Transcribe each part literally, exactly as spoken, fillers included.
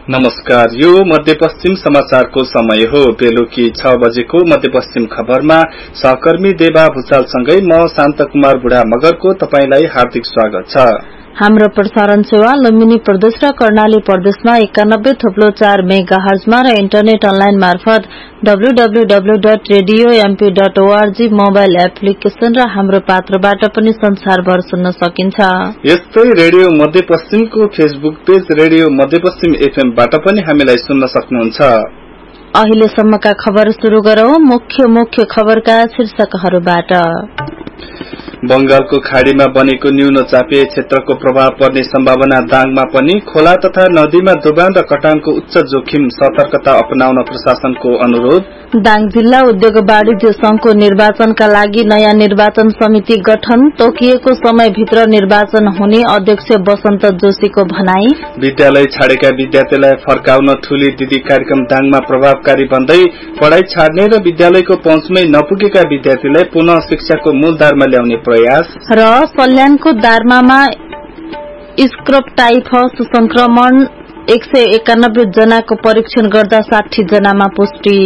नमस्कार, यो मध्यपश्चिम समाचारको समय हो। बेलुकी छ बजेको मध्यपश्चिम खबरमा सहकर्मी देवा भूषालसँगै म शान्त कुमार बुढा मगरको तपाईंलाई हार्दिक स्वागत छ। हाम्रो प्रसारण सेवा लुम्बिनी प्रदेश र कर्णाली प्रदेशमा एकानब्बे थोप्लो चार मेगा हर्जमा र इन्टरनेट अनलाइन मार्फत W W W dot radio MP dot ORG mobile application र हाम्रो पात्रबाट पनि संसारभर सुन्न सकिन्छ। यस्तै रेडियो मध्यपश्चिमको फेसबुक पेज रेडियो मध्यपश्चिम एफएमबाट पनि हामीलाई सुन्न सक्नुहुन्छ। अहिलेसम्मका खबर सुरु गरौं। मुख्य मुख्य खबरका शीर्षकहरूबाट। बंगालको खाड़ीमा बनेको न्यून चापिय क्षेत्रको प्रभाव पर्ने सम्भावना दाङमा पनि। खोला तथा नदीमा डुबान र कटानको उच्च जोखिम, सतर्कता अपनाउन प्रशासनको अनुरोध। दाङ जिल्ला उद्योग वाणिज्य संघको निर्वाचनका लागि नयाँ निर्वाचन समिति गठन, तोकिएको समयभित्र निर्वाचन हुने अध्यक्ष वसन्त जोशीको भनाई। विद्यालय छाडेका विद्यार्थीलाई फर्काउन ठूली दिदी कार्यक्रम दाङमा प्रभावकारी बन्दै। पढ़ाई छाड्ने र विद्यालयको पहुँचमै नपुगेका विद्यार्थीलाई पुनः शिक्षाको मूलधारमा ल्याउने प्रयास। र सल्यानको दार्मामा स्क्रबटाइफस संक्रमण एक सय एकानब्बे जनाको परीक्षण गर्दा साठी जनामा पुष्टि।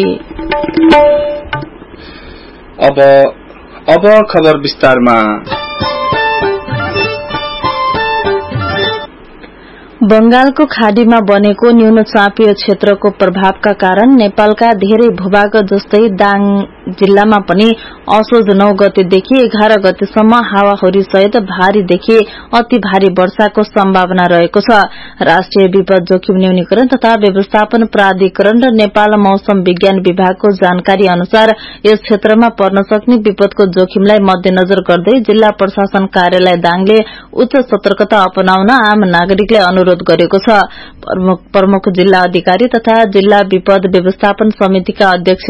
अब अब खबर विस्तारमा। बंगालको खाड़ीमा बनेको न्यून चापिय क्षेत्रको प्रभावका कारण नेपालका धेरै भूभाग जस्तै दाङ जिल्लामा पनि असोज नौ गतेदेखि एघार गतेसम्म हावाहुरी सहित भारीदेखि अति भारी वर्षाको सम्भावना रहेको छ। राष्ट्रिय विपद जोखिम न्यूनीकरण तथा व्यवस्थापन प्राधिकरण र नेपाल मौसम विज्ञान विभागको जानकारी अनुसार यस क्षेत्रमा पर्न सक्ने विपदको जोखिमलाई मध्यनजर गर्दै जिल्ला प्रशासन कार्यालय दाङले उच्च सतर्कता अपनाउन आम नागरिकलाई अनुरोध गरेको छ। प्रमुख जिल्ला अधिकारी तथा जिल्ला विपद व्यवस्थापन समितिका अध्यक्ष